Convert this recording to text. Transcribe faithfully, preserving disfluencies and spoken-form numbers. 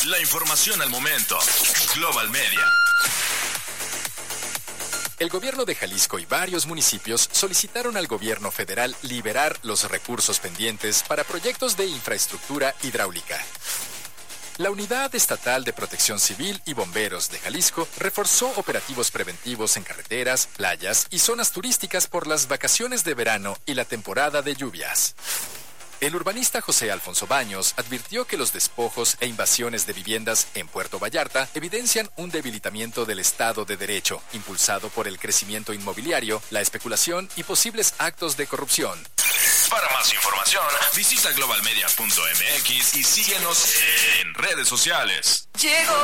La información al momento. Global Media. El gobierno de Jalisco y varios municipios solicitaron al gobierno federal liberar los recursos pendientes para proyectos de infraestructura hidráulica. La Unidad Estatal de Protección Civil y Bomberos de Jalisco reforzó operativos preventivos en carreteras, playas y zonas turísticas por las vacaciones de verano y la temporada de lluvias. El urbanista José Alfonso Baños advirtió que los despojos e invasiones de viviendas en Puerto Vallarta evidencian un debilitamiento del Estado de Derecho, impulsado por el crecimiento inmobiliario, la especulación y posibles actos de corrupción. Para más información, visita global media punto m x y síguenos en redes sociales. Llegó